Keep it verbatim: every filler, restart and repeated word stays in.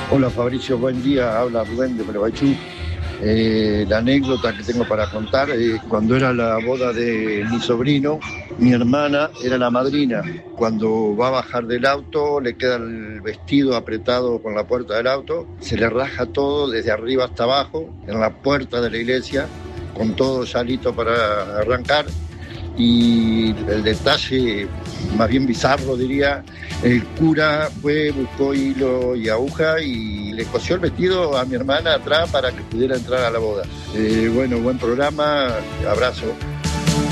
Hola Fabricio, buen día, habla Rubén de Pelebachú. Eh, la anécdota que tengo para contar, eh, cuando era la boda de mi sobrino, mi hermana era la madrina. Cuando va a bajar del auto, le queda el vestido apretado con la puerta del auto, se le raja todo desde arriba hasta abajo, en la puerta de la iglesia, con todo ya listo para arrancar. Y el detalle, más bien bizarro diría, el cura fue, buscó hilo y aguja y le cosió el vestido a mi hermana atrás para que pudiera entrar a la boda. Eh, bueno, buen programa, abrazo.